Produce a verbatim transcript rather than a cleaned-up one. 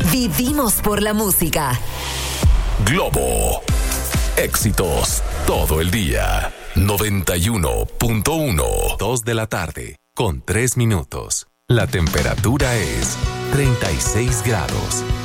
Vivimos por la música. Globo. Éxitos todo el día. noventa y uno punto uno. Dos de la tarde con tres minutos. La temperatura es treinta y seis grados.